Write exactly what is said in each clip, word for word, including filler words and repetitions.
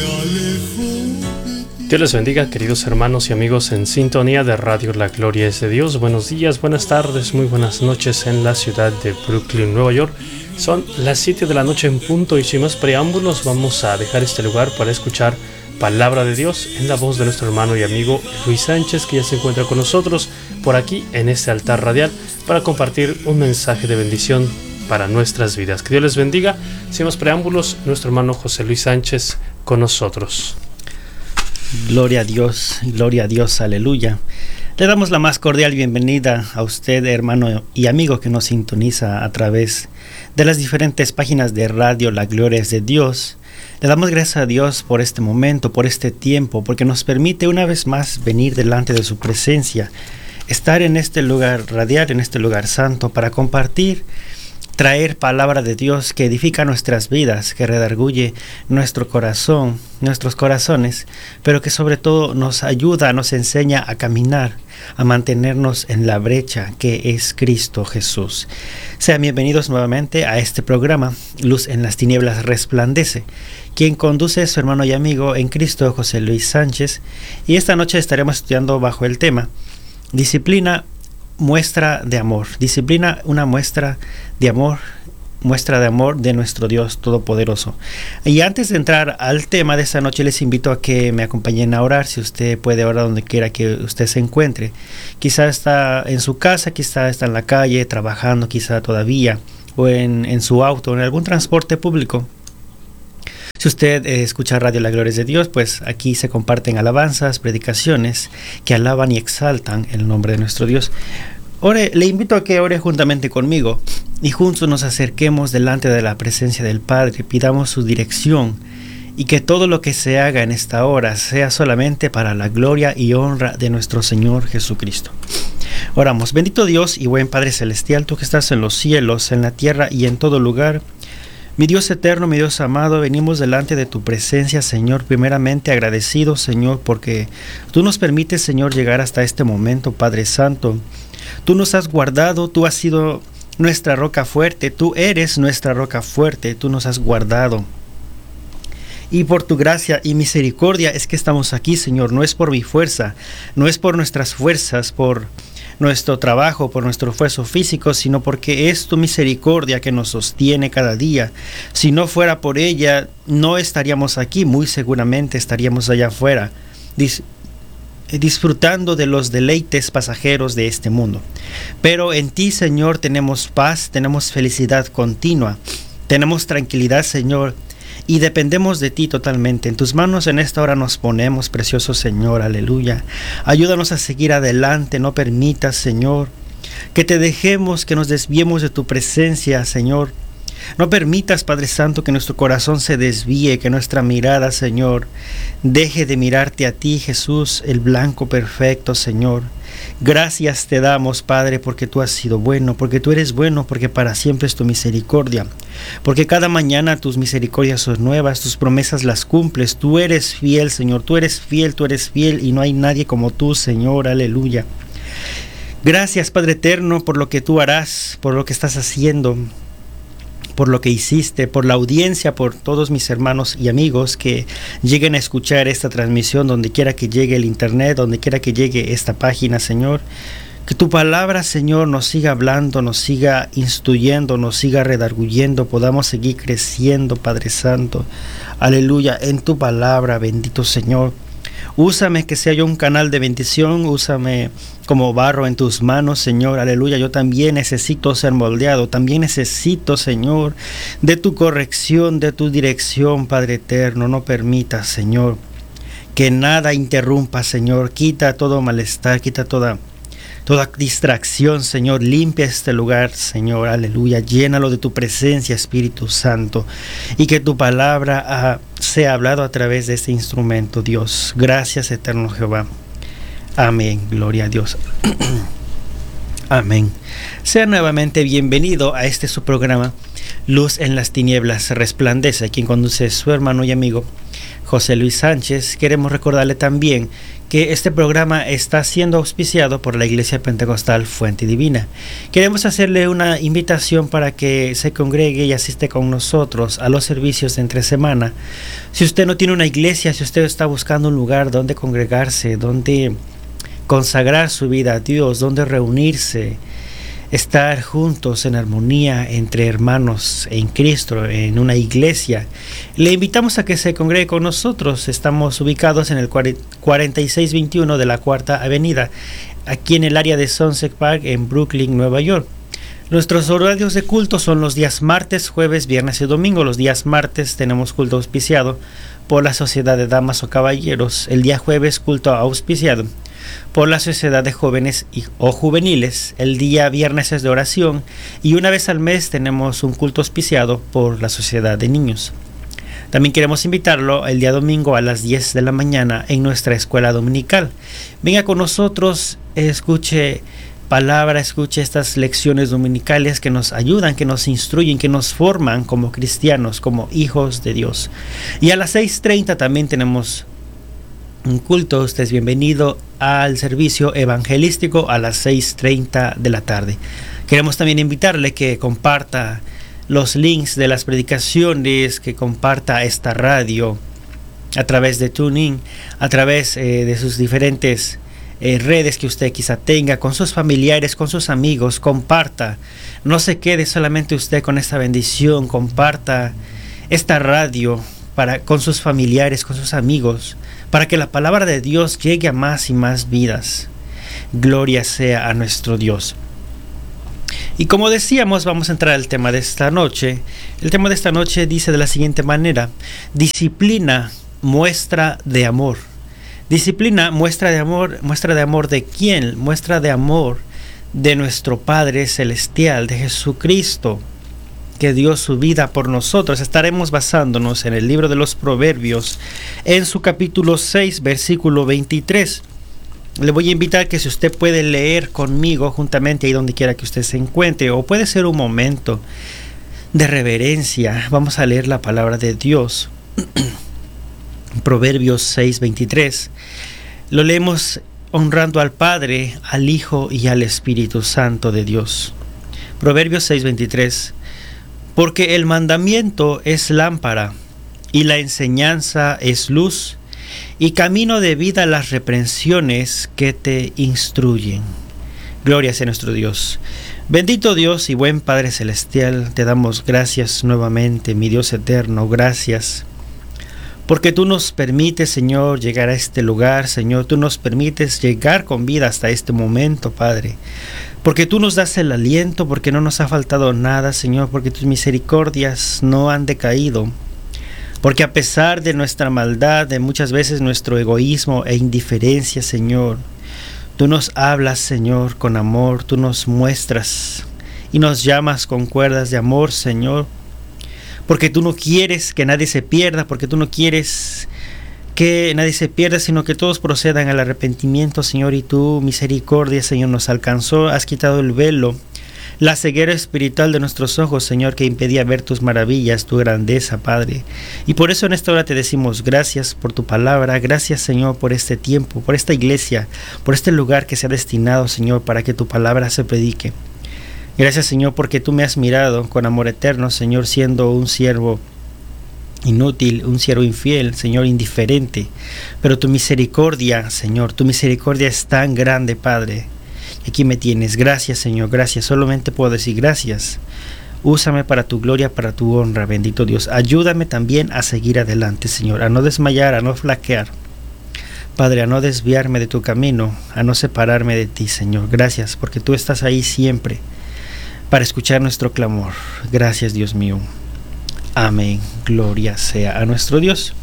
Dios les bendiga, queridos hermanos y amigos en sintonía de Radio La Gloria es de Dios. Buenos días, buenas tardes, muy buenas noches en la ciudad de Brooklyn, Nueva York. Son las siete de la noche en punto y sin más preámbulos vamos a dejar este lugar para escuchar Palabra de Dios en la voz de nuestro hermano y amigo Luis Sánchez, que ya se encuentra con nosotros por aquí en este altar radial para compartir un mensaje de bendición para nuestras vidas. Que Dios les bendiga. Sin más preámbulos, nuestro hermano José Luis Sánchez con nosotros. Gloria a Dios, gloria a Dios, aleluya. Le damos la más cordial bienvenida a usted, hermano y amigo que nos sintoniza a través de las diferentes páginas de Radio La Gloria es de Dios. Le damos gracias a Dios por este momento, por este tiempo, porque nos permite una vez más venir delante de su presencia, estar en este lugar radial, en este lugar santo, para compartir, traer palabra de Dios que edifica nuestras vidas, que redarguye nuestro corazón, nuestros corazones, pero que sobre todo nos ayuda, nos enseña a caminar, a mantenernos en la brecha que es Cristo Jesús. Sean bienvenidos nuevamente a este programa, Luz en las Tinieblas Resplandece. Quien conduce es su hermano y amigo en Cristo, José Luis Sánchez, y esta noche estaremos estudiando bajo el tema Disciplina, muestra de amor. Disciplina, una muestra de amor, muestra de amor de nuestro Dios Todopoderoso. Y antes de entrar al tema de esta noche, les invito a que me acompañen a orar. Si usted puede orar donde quiera que usted se encuentre. Quizá está en su casa, quizá está en la calle, trabajando, quizá todavía, o en, en su auto, en algún transporte público. Si usted eh, escucha Radio La Gloria es de Dios, pues aquí se comparten alabanzas, predicaciones que alaban y exaltan el nombre de nuestro Dios. Ore, le invito a que ore juntamente conmigo y juntos nos acerquemos delante de la presencia del Padre, pidamos su dirección y que todo lo que se haga en esta hora sea solamente para la gloria y honra de nuestro Señor Jesucristo. Oramos. Bendito Dios y buen Padre Celestial, tú que estás en los cielos, en la tierra y en todo lugar. Mi Dios eterno, mi Dios amado, venimos delante de tu presencia, Señor, primeramente agradecidos, Señor, porque tú nos permites, Señor, llegar hasta este momento, Padre Santo. Tú nos has guardado, tú has sido nuestra roca fuerte, tú eres nuestra roca fuerte, tú nos has guardado. Y por tu gracia y misericordia es que estamos aquí, Señor, no es por mi fuerza, no es por nuestras fuerzas, por nuestro trabajo, por nuestro esfuerzo físico, sino porque es tu misericordia que nos sostiene cada día. Si no fuera por ella, no estaríamos aquí, muy seguramente estaríamos allá afuera, dis- disfrutando de los deleites pasajeros de este mundo. Pero en ti, Señor, tenemos paz, tenemos felicidad continua, tenemos tranquilidad, Señor, y dependemos de ti totalmente. En tus manos en esta hora nos ponemos, precioso Señor, aleluya. Ayúdanos a seguir adelante, no permitas, Señor, que te dejemos, que nos desviemos de tu presencia, Señor. No permitas, Padre Santo, que nuestro corazón se desvíe, que nuestra mirada, Señor, deje de mirarte a ti, Jesús, el blanco perfecto, Señor. Gracias te damos, Padre, porque tú has sido bueno, porque tú eres bueno, porque para siempre es tu misericordia, porque cada mañana tus misericordias son nuevas, tus promesas las cumples, tú eres fiel, Señor, tú eres fiel, tú eres fiel y no hay nadie como tú, Señor, aleluya. Gracias, Padre eterno, por lo que tú harás, por lo que estás haciendo, por lo que hiciste, por la audiencia, por todos mis hermanos y amigos que lleguen a escuchar esta transmisión, donde quiera que llegue el internet, donde quiera que llegue esta página, Señor. Que tu palabra, Señor, nos siga hablando, nos siga instruyendo, nos siga redarguyendo, podamos seguir creciendo, Padre Santo. Aleluya, en tu palabra, bendito Señor. Úsame que sea yo un canal de bendición, úsame como barro en tus manos, Señor, aleluya. Yo también necesito ser moldeado, también necesito, Señor, de tu corrección, de tu dirección, Padre eterno. No permitas, Señor, que nada interrumpa, Señor. Quita todo malestar, quita toda toda distracción, Señor. Limpia este lugar, Señor, aleluya. Llénalo de tu presencia, Espíritu Santo, y que tu palabra ah, sea hablado a través de este instrumento, Dios. Gracias, eterno Jehová. Amén. Gloria a Dios. Amén. Sea nuevamente bienvenido a este su programa, Luz en las Tinieblas Resplandece, quien conduce su hermano y amigo José Luis Sánchez. Queremos recordarle también que este programa está siendo auspiciado por la Iglesia Pentecostal Fuente Divina. Queremos hacerle una invitación para que se congregue y asiste con nosotros a los servicios de entre semana. Si usted no tiene una iglesia, si usted está buscando un lugar donde congregarse, donde consagrar su vida a Dios, donde reunirse, estar juntos en armonía entre hermanos en Cristo, en una iglesia, le invitamos a que se congregue con nosotros. Estamos ubicados en el cuarenta y seis veintiuno de la Cuarta Avenida, aquí en el área de Sunset Park, en Brooklyn, Nueva York. Nuestros horarios de culto son los días martes, jueves, viernes y domingo. Los días martes tenemos culto auspiciado por la Sociedad de Damas o Caballeros. El día jueves, culto auspiciado por la Sociedad de Jóvenes y, o Juveniles. El día viernes es de oración y una vez al mes tenemos un culto auspiciado por la Sociedad de Niños. También queremos invitarlo el día domingo a las diez de la mañana en nuestra escuela dominical. Venga con nosotros, escuche palabra, escuche estas lecciones dominicales que nos ayudan, que nos instruyen, que nos forman como cristianos, como hijos de Dios. Y a las seis treinta también tenemos un culto. Usted es bienvenido al servicio evangelístico a las seis treinta de la tarde. Queremos también invitarle que comparta los links de las predicaciones, que comparta esta radio a través de TuneIn, a través eh, de sus diferentes eh, redes que usted quizá tenga, con sus familiares, con sus amigos. Comparta, no se quede solamente usted con esta bendición, comparta esta radio para, con sus familiares, con sus amigos, para que la palabra de Dios llegue a más y más vidas. Gloria sea a nuestro Dios. Y como decíamos, vamos a entrar al tema de esta noche. El tema de esta noche dice de la siguiente manera: disciplina, muestra de amor. Disciplina, muestra de amor. ¿Muestra de amor de quién? Muestra de amor de nuestro Padre Celestial, de Jesucristo, que dio su vida por nosotros. Estaremos basándonos en el libro de los Proverbios, en su capítulo seis, versículo veintitrés. Le voy a invitar que si usted puede leer conmigo juntamente ahí donde quiera que usted se encuentre, o puede ser un momento de reverencia, vamos a leer la palabra de Dios. Proverbios seis, veintitrés. Lo leemos honrando al Padre, al Hijo y al Espíritu Santo de Dios. Proverbios seis, veintitrés. Porque el mandamiento es lámpara y la enseñanza es luz, y camino de vida las reprensiones que te instruyen. Gloria sea nuestro Dios. Bendito Dios y buen Padre Celestial, te damos gracias nuevamente, mi Dios eterno, gracias. Porque tú nos permites, Señor, llegar a este lugar, Señor, tú nos permites llegar con vida hasta este momento, Padre. Porque tú nos das el aliento, porque no nos ha faltado nada, Señor, porque tus misericordias no han decaído. Porque a pesar de nuestra maldad, de muchas veces nuestro egoísmo e indiferencia, Señor, tú nos hablas, Señor, con amor, tú nos muestras y nos llamas con cuerdas de amor, Señor. Porque tú no quieres que nadie se pierda, porque tú no quieres que nadie se pierda, sino que todos procedan al arrepentimiento, Señor, y tu misericordia, Señor, nos alcanzó. Has quitado el velo, la ceguera espiritual de nuestros ojos, Señor, que impedía ver tus maravillas, tu grandeza, Padre. Y por eso en esta hora te decimos gracias por tu palabra, gracias, Señor, por este tiempo, por esta iglesia, por este lugar que se ha destinado, Señor, para que tu palabra se predique. Gracias, Señor, porque tú me has mirado con amor eterno, Señor, siendo un siervo inútil, un siervo infiel, Señor, indiferente. Pero tu misericordia, Señor, tu misericordia es tan grande, Padre. Aquí me tienes. Gracias, Señor, gracias. Solamente puedo decir gracias. Úsame para tu gloria, para tu honra, bendito Dios. Ayúdame también a seguir adelante, Señor, a no desmayar, a no flaquear. Padre, a no desviarme de tu camino, a no separarme de ti, Señor. Gracias, porque tú estás ahí siempre para escuchar nuestro clamor. Gracias, Dios mío. Amén. Gloria sea a nuestro Dios.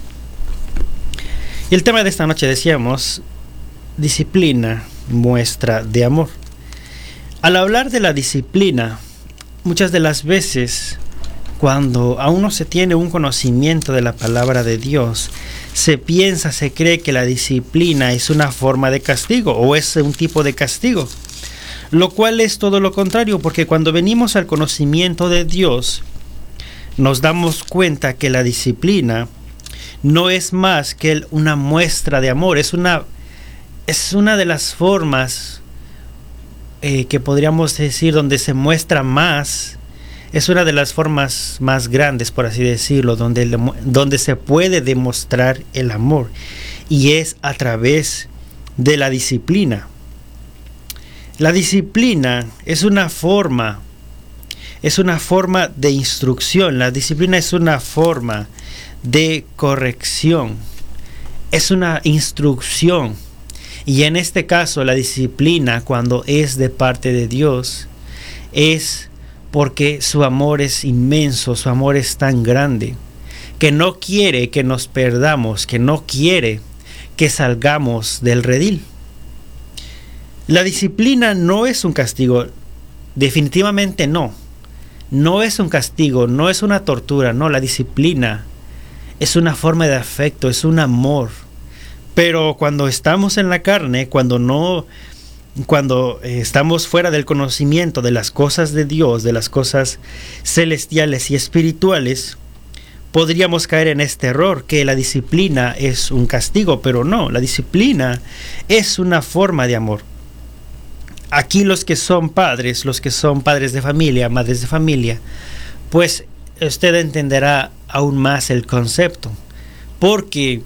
Y el tema de esta noche decíamos, disciplina, muestra de amor. Al hablar de la disciplina, muchas de las veces, cuando aún no se tiene un conocimiento de la palabra de Dios, se piensa, se cree que la disciplina es una forma de castigo o es un tipo de castigo, lo cual es todo lo contrario, porque cuando venimos al conocimiento de Dios, nos damos cuenta que la disciplina no es más que una muestra de amor, es una es una de las formas eh, que podríamos decir donde se muestra más, es una de las formas más grandes, por así decirlo, donde, donde se puede demostrar el amor, y es a través de la disciplina. La disciplina es una forma, es una forma de instrucción. La disciplina es una forma de corrección, es una instrucción. Y en este caso, la disciplina, cuando es de parte de Dios, es porque su amor es inmenso, su amor es tan grande, que no quiere que nos perdamos, que no quiere que salgamos del redil. La disciplina no es un castigo, definitivamente no. No es un castigo, no es una tortura, no. La disciplina es una forma de afecto, es un amor. Pero cuando estamos en la carne, cuando no, cuando eh, estamos fuera del conocimiento de las cosas de Dios, de las cosas celestiales y espirituales, podríamos caer en este error, que la disciplina es un castigo, pero no, la disciplina es una forma de amor. Aquí los que son padres, los que son padres de familia, madres de familia, pues usted entenderá aún más el concepto. Porque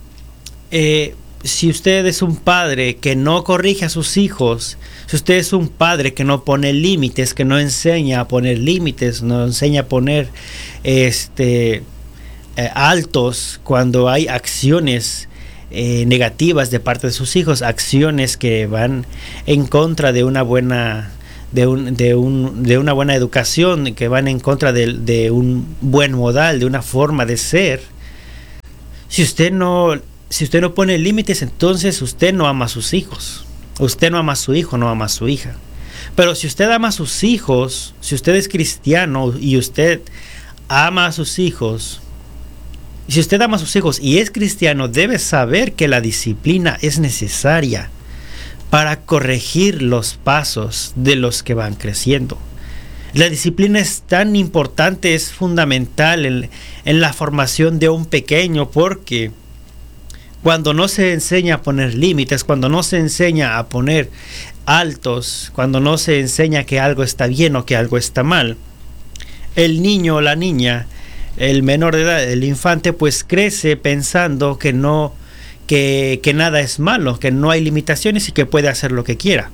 eh, si usted es un padre que no corrige a sus hijos, si usted es un padre que no pone límites, que no enseña a poner límites, no enseña a poner este, eh, altos cuando hay acciones Eh, negativas de parte de sus hijos, acciones que van en contra de una buena de un, de un de una buena educación, que van en contra de, de un buen modal, de una forma de ser. Si usted no si usted no pone límites, entonces usted no ama a sus hijos. Usted no ama a su hijo, no ama a su hija. Pero si usted ama a sus hijos, si usted es cristiano y usted ama a sus hijos, si usted ama a sus hijos y es cristiano, debe saber que la disciplina es necesaria para corregir los pasos de los que van creciendo. La disciplina es tan importante, es fundamental en, en la formación de un pequeño, porque cuando no se enseña a poner límites, cuando no se enseña a poner altos, cuando no se enseña que algo está bien o que algo está mal, el niño o la niña, el menor de edad, el infante, pues crece pensando que no, que, que nada es malo, que no hay limitaciones y que puede hacer lo que quiera.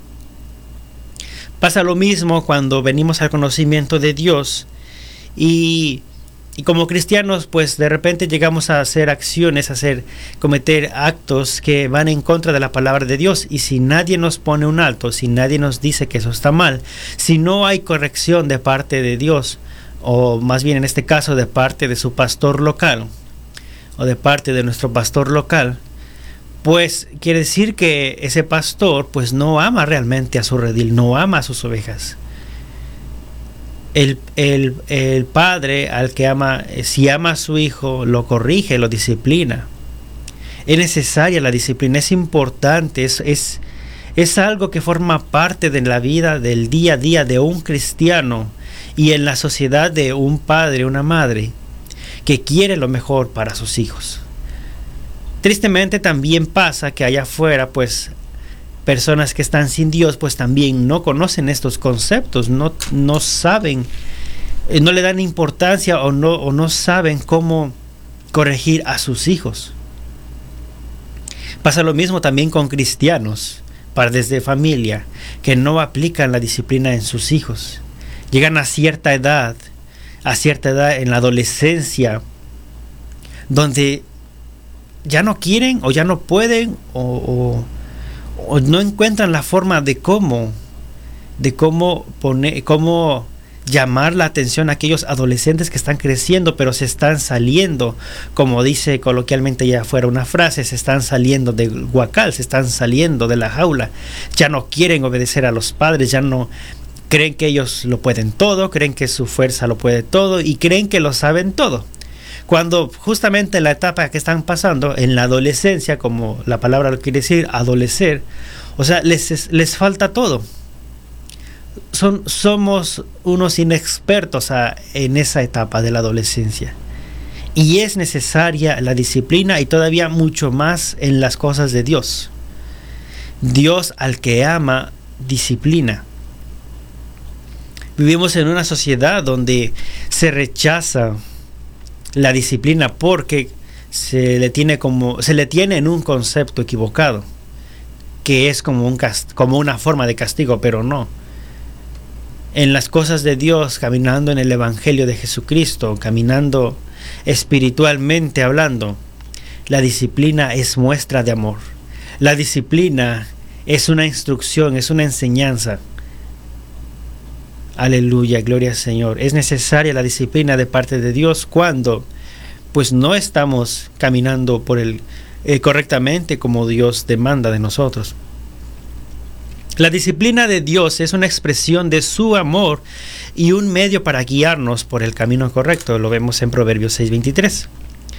Pasa lo mismo cuando venimos al conocimiento de Dios y, y como cristianos, pues de repente llegamos a hacer acciones, a hacer, cometer actos que van en contra de la palabra de Dios, y si nadie nos pone un alto, si nadie nos dice que eso está mal, si no hay corrección de parte de Dios, o más bien en este caso de parte de su pastor local, o de parte de nuestro pastor local, pues quiere decir que ese pastor pues no ama realmente a su redil, no ama a sus ovejas. El, el, el padre al que ama, si ama a su hijo, lo corrige, lo disciplina. Es necesaria la disciplina, es importante, es, es, es algo que forma parte de la vida, del día a día de un cristiano, y en la sociedad de un padre, una madre que quiere lo mejor para sus hijos. Tristemente también pasa que allá afuera, pues, personas que están sin Dios, pues también no conocen estos conceptos, no, no saben, eh, no le dan importancia o no, o no saben cómo corregir a sus hijos. Pasa lo mismo también con cristianos, padres de familia, que no aplican la disciplina en sus hijos. Llegan a cierta edad, a cierta edad en la adolescencia, donde ya no quieren o ya no pueden o, o, o no encuentran la forma de cómo, de cómo poner, cómo llamar la atención a aquellos adolescentes que están creciendo, pero se están saliendo, como dice coloquialmente ya fuera una frase, se están saliendo del huacal, se están saliendo de la jaula, ya no quieren obedecer a los padres, ya no creen que ellos lo pueden todo, creen que su fuerza lo puede todo y creen que lo saben todo. Cuando justamente en la etapa que están pasando, en la adolescencia, como la palabra lo quiere decir, adolecer, o sea, les, les falta todo. Son, somos unos inexpertos a, en esa etapa de la adolescencia. Y es necesaria la disciplina y todavía mucho más en las cosas de Dios. Dios al que ama disciplina. Vivimos en una sociedad donde se rechaza la disciplina porque se le tiene como se le tiene en un concepto equivocado, que es como un cast- como una forma de castigo, pero no. En las cosas de Dios, caminando en el Evangelio de Jesucristo, caminando espiritualmente hablando, la disciplina es muestra de amor. La disciplina es una instrucción, es una enseñanza. Aleluya, gloria al Señor. Es necesaria la disciplina de parte de Dios cuando pues no estamos caminando por el eh, correctamente como Dios demanda de nosotros. La disciplina de Dios es una expresión de su amor y un medio para guiarnos por el camino correcto. Lo vemos en Proverbios seis veintitrés.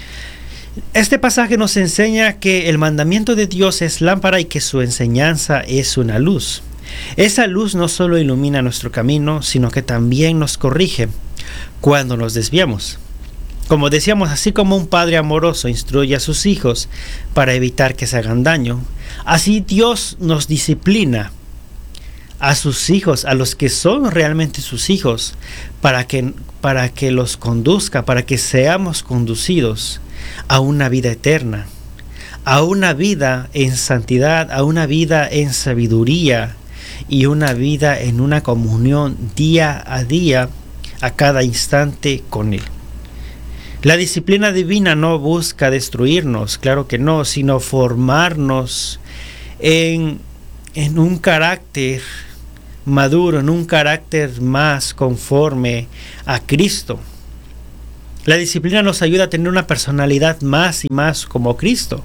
Este pasaje nos enseña que el mandamiento de Dios es lámpara y que su enseñanza es una luz. Esa luz no solo ilumina nuestro camino, sino que también nos corrige cuando nos desviamos. Como decíamos, así como un padre amoroso instruye a sus hijos para evitar que se hagan daño, así Dios nos disciplina a sus hijos, a los que son realmente sus hijos, para que, para que los conduzca, para que seamos conducidos a una vida eterna, a una vida en santidad, a una vida en sabiduría y una vida en una comunión día a día, a cada instante con Él. La disciplina divina no busca destruirnos, claro que no, sino formarnos en, en un carácter maduro, en un carácter más conforme a Cristo. La disciplina nos ayuda a tener una personalidad más y más como Cristo.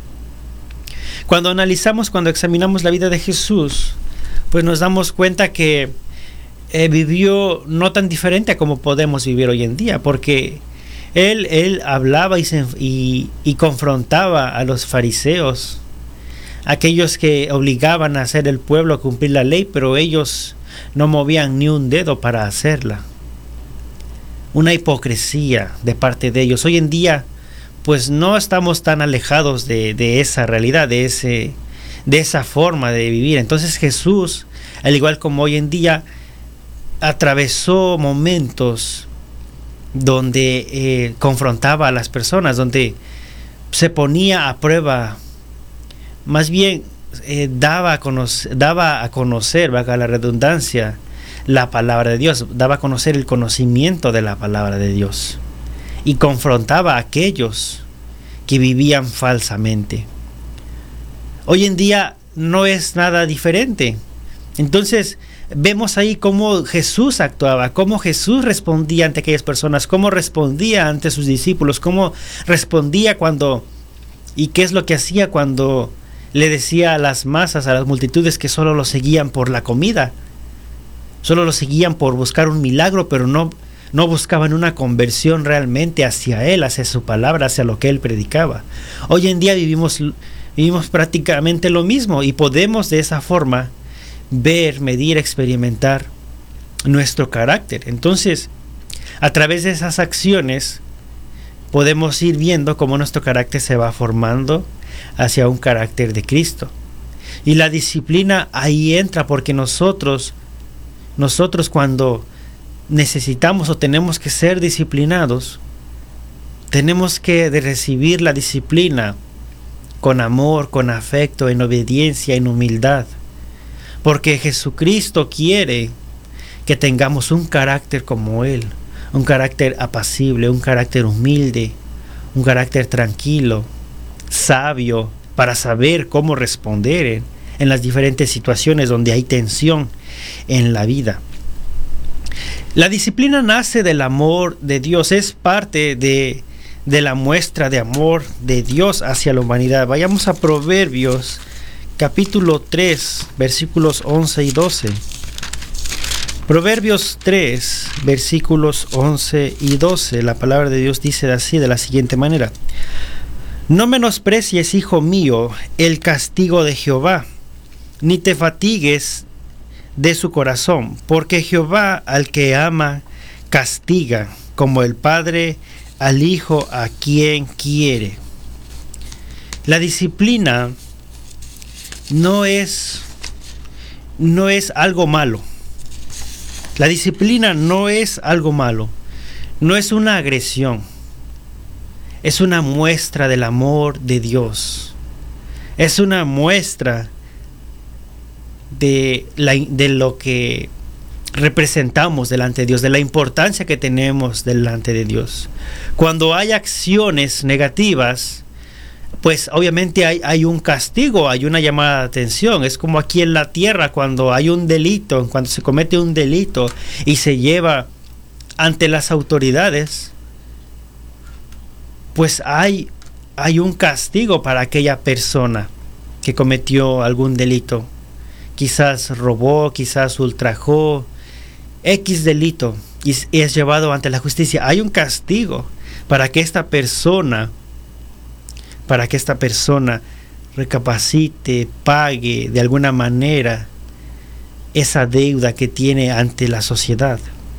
Cuando analizamos, cuando examinamos la vida de Jesús, pues nos damos cuenta que eh, vivió no tan diferente a como podemos vivir hoy en día, porque él, él hablaba y, se, y, y confrontaba a los fariseos, aquellos que obligaban a hacer el pueblo a cumplir la ley, pero ellos no movían ni un dedo para hacerla. Una hipocresía de parte de ellos. Hoy en día, pues no estamos tan alejados de, de esa realidad, de, ese, de esa forma de vivir. Entonces Jesús, al igual como hoy en día, atravesó momentos donde eh, confrontaba a las personas, donde se ponía a prueba, más bien eh, daba, a conocer, daba a conocer, valga la redundancia, la palabra de Dios, daba a conocer el conocimiento de la palabra de Dios y confrontaba a aquellos que vivían falsamente. Hoy en día no es nada diferente. Entonces vemos ahí cómo Jesús actuaba, cómo Jesús respondía ante aquellas personas, cómo respondía ante sus discípulos, cómo respondía cuando y qué es lo que hacía cuando le decía a las masas, a las multitudes que solo lo seguían por la comida. Solo lo seguían por buscar un milagro, pero no, no buscaban una conversión realmente hacia Él, hacia su palabra, hacia lo que Él predicaba. Hoy en día vivimos, vivimos prácticamente lo mismo y podemos de esa forma ver, medir, experimentar nuestro carácter. Entonces, a través de esas acciones podemos ir viendo cómo nuestro carácter se va formando hacia un carácter de Cristo. Y la disciplina ahí entra porque nosotros Nosotros cuando necesitamos o tenemos que ser disciplinados, tenemos que de recibir la disciplina con amor, con afecto, en obediencia, en humildad. Porque Jesucristo quiere que tengamos un carácter como Él, un carácter apacible, un carácter humilde, un carácter tranquilo, sabio, para saber cómo responder en, en las diferentes situaciones donde hay tensión en la vida. La disciplina nace del amor de Dios, es parte de, de la muestra de amor de Dios hacia la humanidad. Vayamos a Proverbios capítulo tres, versículos once y doce. Proverbios tres, versículos once y doce. La palabra de Dios dice así, de la siguiente manera: no menosprecies, hijo mío, el castigo de Jehová, ni te fatigues de su corazón, porque Jehová al que ama castiga, como el padre al hijo a quien quiere. La disciplina no es, no es algo malo. La disciplina no es algo malo, no es una agresión, es una muestra del amor de Dios, es una muestra de, la, de lo que representamos delante de Dios, de la importancia que tenemos delante de Dios. Cuando hay acciones negativas, pues obviamente hay, hay un castigo, hay una llamada de atención. Es como aquí en la tierra cuando hay un delito, cuando se comete un delito y se lleva ante las autoridades, pues hay, hay un castigo para aquella persona que cometió algún delito. Quizás robó, quizás ultrajó, X delito, y es llevado ante la justicia. Hay un castigo para que esta persona, para que esta persona recapacite, pague de alguna manera esa deuda que tiene ante la sociedad.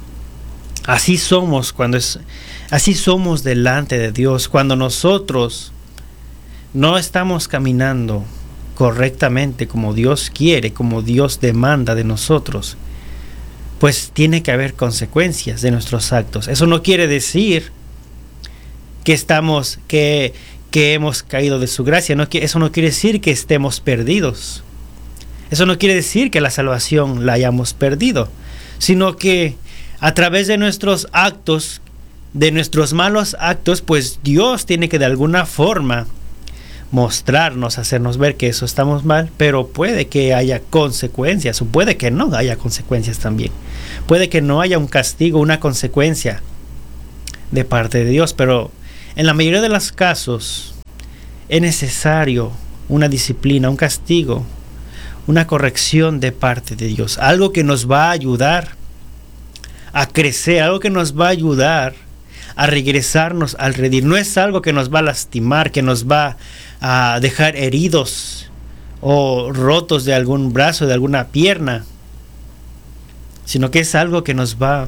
Así somos cuando es, así somos delante de Dios cuando nosotros no estamos caminando correctamente como Dios quiere, como Dios demanda de nosotros. Pues tiene que haber consecuencias de nuestros actos. Eso no quiere decir que estamos, que, que hemos caído de su gracia. No, eso no quiere decir que estemos perdidos. Eso no quiere decir que la salvación la hayamos perdido, sino que a través de nuestros actos, de nuestros malos actos, pues Dios tiene que de alguna forma mostrarnos, hacernos ver que eso estamos mal, pero puede que haya consecuencias, o puede que no haya consecuencias también. Puede que no haya un castigo, una consecuencia de parte de Dios, pero en la mayoría de los casos es necesario una disciplina, un castigo, una corrección de parte de Dios, algo que nos va a ayudar a crecer, algo que nos va a ayudar a regresarnos al redil. No es algo que nos va a lastimar, que nos va a dejar heridos o rotos de algún brazo, de alguna pierna, sino que es algo que nos va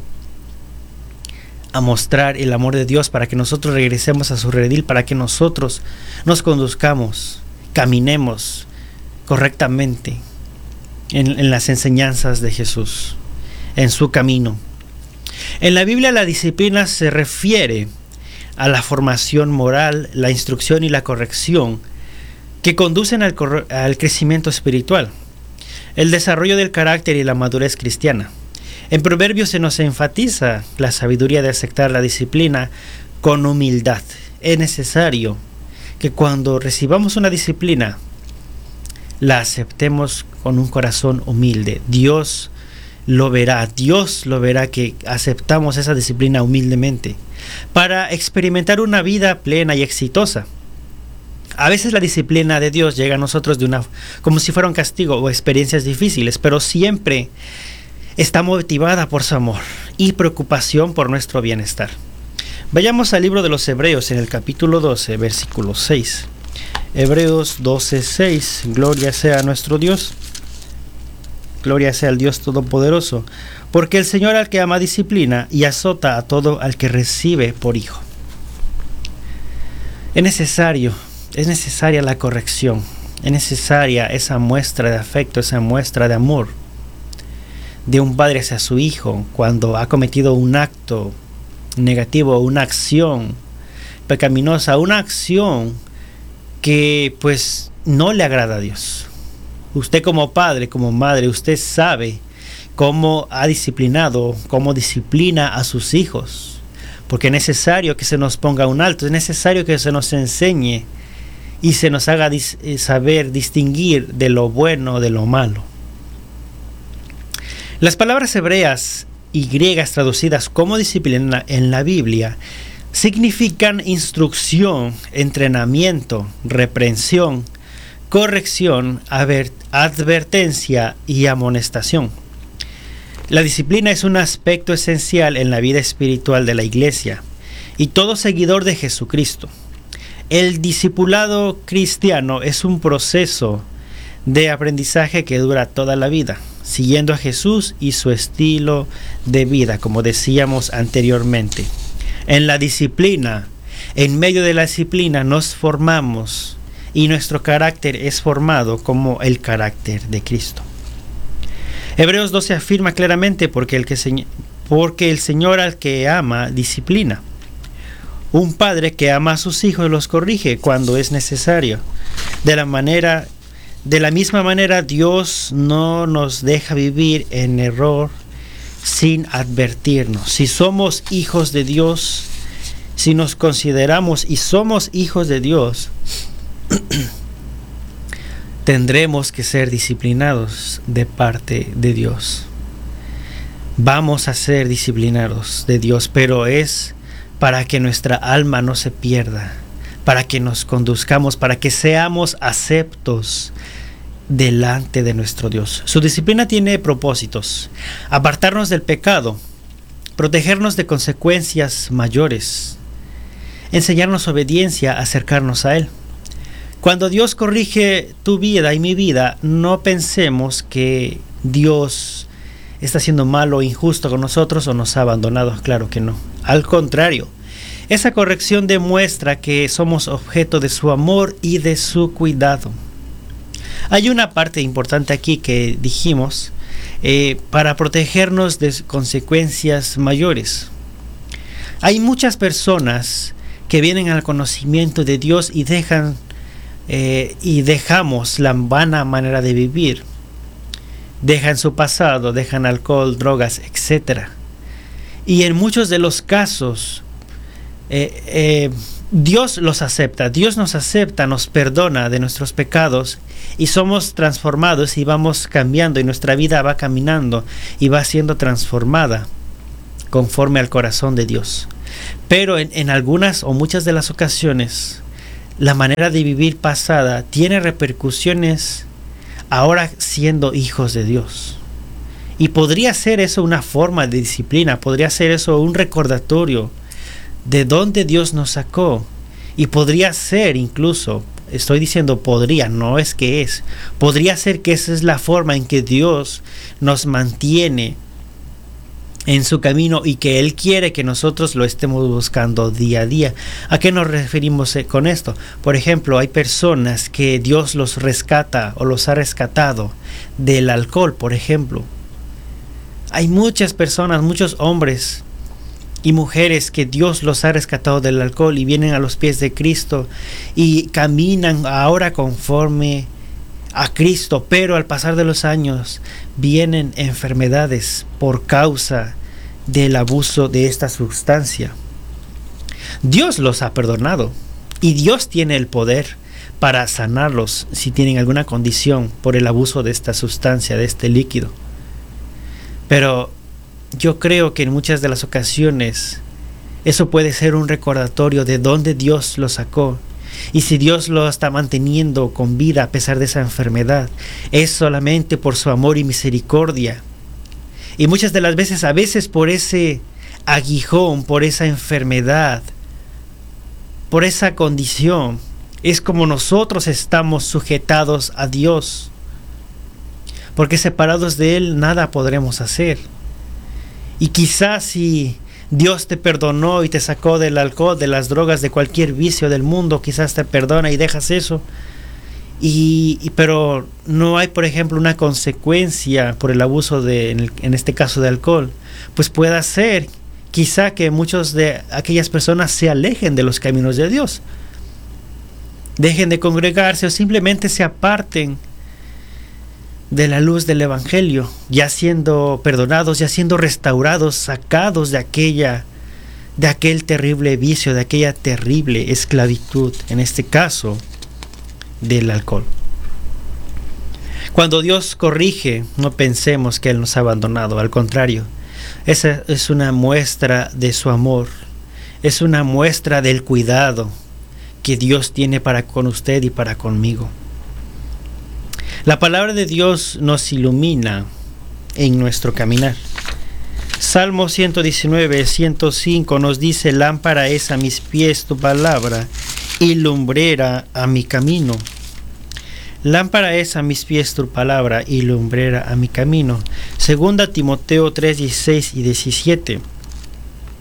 a mostrar el amor de Dios para que nosotros regresemos a su redil, para que nosotros nos conduzcamos, caminemos correctamente en, en las enseñanzas de Jesús, en su camino. En la Biblia la disciplina se refiere a la formación moral, la instrucción y la corrección que conducen al, al crecimiento espiritual, el desarrollo del carácter y la madurez cristiana. En Proverbios se nos enfatiza la sabiduría de aceptar la disciplina con humildad. Es necesario que cuando recibamos una disciplina la aceptemos con un corazón humilde. Dios lo verá, Dios lo verá que aceptamos esa disciplina humildemente para experimentar una vida plena y exitosa. A veces la disciplina de Dios llega a nosotros de una, como si fuera un castigo o experiencias difíciles, pero siempre está motivada por su amor y preocupación por nuestro bienestar. Vayamos al libro de los Hebreos en el capítulo doce, versículo seis. Hebreos doce, seis. Gloria sea a nuestro Dios. Gloria sea al Dios Todopoderoso, porque el Señor al que ama disciplina y azota a todo al que recibe por hijo. Es necesario, es necesaria la corrección, es necesaria esa muestra de afecto, esa muestra de amor de un padre hacia su hijo cuando ha cometido un acto negativo, una acción pecaminosa, una acción que pues no le agrada a Dios. Usted como padre, como madre, usted sabe cómo ha disciplinado, cómo disciplina a sus hijos, porque es necesario que se nos ponga un alto, es necesario que se nos enseñe y se nos haga dis- saber distinguir de lo bueno de lo malo. Las palabras hebreas y griegas traducidas como disciplina en la Biblia significan instrucción, entrenamiento, reprensión, corrección, advertencia y amonestación. La disciplina es un aspecto esencial en la vida espiritual de la Iglesia y todo seguidor de Jesucristo. El discipulado cristiano es un proceso de aprendizaje que dura toda la vida, siguiendo a Jesús y su estilo de vida, como decíamos anteriormente. En la disciplina, en medio de la disciplina, nos formamos y nuestro carácter es formado como el carácter de Cristo. Hebreos doce afirma claramente porque el, que se, porque el Señor al que ama disciplina. Un padre que ama a sus hijos los corrige cuando es necesario. De la manera, de la misma manera, Dios no nos deja vivir en error sin advertirnos. Si somos hijos de Dios, si nos consideramos y somos hijos de Dios, tendremos que ser disciplinados de parte de Dios. Vamos a ser disciplinados de Dios, pero es para que nuestra alma no se pierda, para que nos conduzcamos, para que seamos aceptos delante de nuestro Dios. Su disciplina tiene propósitos: apartarnos del pecado, protegernos de consecuencias mayores, enseñarnos obediencia, acercarnos a Él. Cuando Dios corrige tu vida y mi vida, no pensemos que Dios está siendo malo o injusto con nosotros o nos ha abandonado. Claro que no. Al contrario, esa corrección demuestra que somos objeto de su amor y de su cuidado. Hay una parte importante aquí que dijimos, eh, para protegernos de consecuencias mayores. Hay muchas personas que vienen al conocimiento de Dios y dejan eh, y dejamos la vana manera de vivir. Dejan su pasado, dejan alcohol, drogas, etcétera. Y en muchos de los casos, eh, eh, Dios los acepta, Dios nos acepta, nos perdona de nuestros pecados y somos transformados y vamos cambiando y nuestra vida va caminando y va siendo transformada conforme al corazón de Dios. Pero en, en algunas o muchas de las ocasiones, la manera de vivir pasada tiene repercusiones ahora siendo hijos de Dios. Y podría ser eso una forma de disciplina, podría ser eso un recordatorio de dónde Dios nos sacó. Y podría ser incluso, estoy diciendo podría, no es que es, podría ser que esa es la forma en que Dios nos mantiene en su camino y que Él quiere que nosotros lo estemos buscando día a día. ¿A qué nos referimos con esto? Por ejemplo, hay personas que Dios los rescata o los ha rescatado del alcohol, por ejemplo. Hay muchas personas, muchos hombres y mujeres que Dios los ha rescatado del alcohol y vienen a los pies de Cristo y caminan ahora conforme a Cristo, pero al pasar de los años vienen enfermedades por causa del abuso de esta sustancia. Dios los ha perdonado y Dios tiene el poder para sanarlos si tienen alguna condición por el abuso de esta sustancia, de este líquido. Pero yo creo que en muchas de las ocasiones eso puede ser un recordatorio de dónde Dios los sacó. Y si Dios lo está manteniendo con vida a pesar de esa enfermedad, es solamente por su amor y misericordia. Y muchas de las veces, a veces por ese aguijón, por esa enfermedad, por esa condición, es como nosotros estamos sujetados a Dios. Porque separados de Él nada podremos hacer. Y quizás si Dios te perdonó y te sacó del alcohol, de las drogas, de cualquier vicio del mundo, quizás te perdona y dejas eso. Y, y pero no hay, por ejemplo, una consecuencia por el abuso de, en, el, en este caso, de alcohol. Pues puede ser, quizá que muchos de aquellas personas se alejen de los caminos de Dios, dejen de congregarse o simplemente se aparten de la luz del Evangelio, ya siendo perdonados, ya siendo restaurados, sacados de aquella, de aquel terrible vicio, de aquella terrible esclavitud, en este caso, del alcohol. Cuando Dios corrige, no pensemos que Él nos ha abandonado, al contrario, esa es una muestra de su amor, es una muestra del cuidado que Dios tiene para con usted y para conmigo. La palabra de Dios nos ilumina en nuestro caminar. Salmo ciento diecinueve, ciento cinco nos dice: lámpara es a mis pies tu palabra y lumbrera a mi camino. Lámpara es a mis pies tu palabra y lumbrera a mi camino. Segunda Timoteo tres, dieciséis y diecisiete.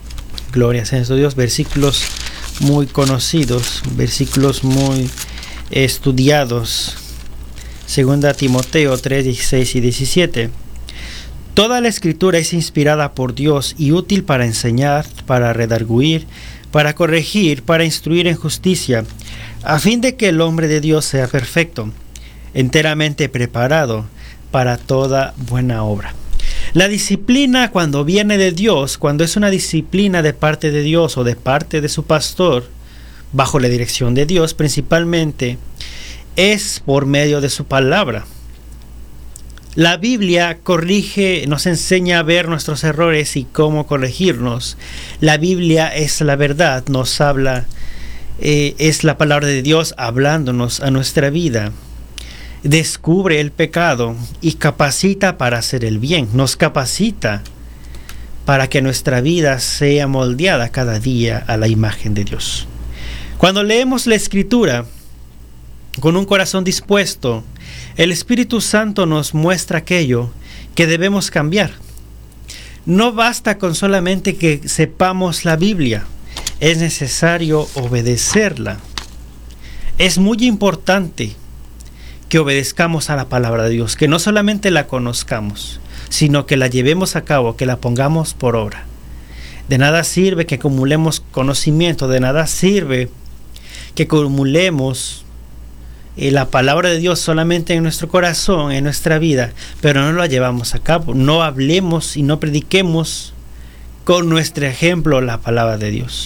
Gloria a Dios, versículos muy conocidos, versículos muy estudiados. Segunda Timoteo tres, dieciséis y diecisiete. Toda la escritura es inspirada por Dios y útil para enseñar, para redarguir, para corregir, para instruir en justicia, a fin de que el hombre de Dios sea perfecto, enteramente preparado para toda buena obra. La disciplina, cuando viene de Dios, cuando es una disciplina de parte de Dios o de parte de su pastor, bajo la dirección de Dios principalmente, es por medio de su palabra. La Biblia corrige, nos enseña a ver nuestros errores y cómo corregirnos. La Biblia es la verdad, nos habla, eh, es la palabra de Dios hablándonos a nuestra vida. Descubre el pecado y capacita para hacer el bien. Nos capacita para que nuestra vida sea moldeada cada día a la imagen de Dios. Cuando leemos la Escritura con un corazón dispuesto, el Espíritu Santo nos muestra aquello que debemos cambiar. No basta con solamente que sepamos la Biblia, es necesario obedecerla. Es muy importante que obedezcamos a la palabra de Dios, que no solamente la conozcamos, sino que la llevemos a cabo, que la pongamos por obra. De nada sirve que acumulemos conocimiento, de nada sirve que acumulemos la palabra de Dios solamente en nuestro corazón, en nuestra vida, pero no la llevamos a cabo. No hablemos y no prediquemos con nuestro ejemplo la palabra de Dios.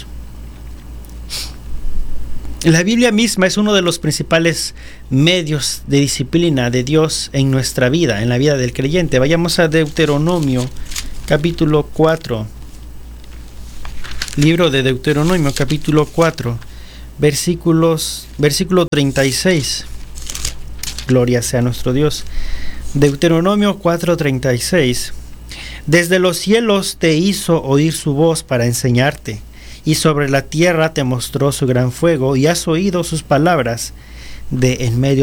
La Biblia misma es uno de los principales medios de disciplina de Dios en nuestra vida, en la vida del creyente. Vayamos a Deuteronomio capítulo cuatro. Libro de Deuteronomio capítulo cuatro. Versículos, versículo treinta y seis. Gloria sea nuestro Dios. Deuteronomio cuatro, treinta y seis. Desde los cielos te hizo oír su voz para enseñarte, y sobre la tierra te mostró su gran fuego, y has oído sus palabras de en medio